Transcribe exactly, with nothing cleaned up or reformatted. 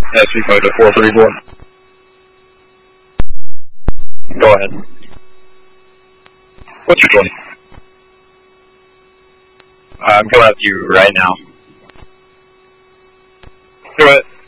S three five to four three four. Go ahead. What's your twenty? Uh, I'm coming up to you right now. Go ahead.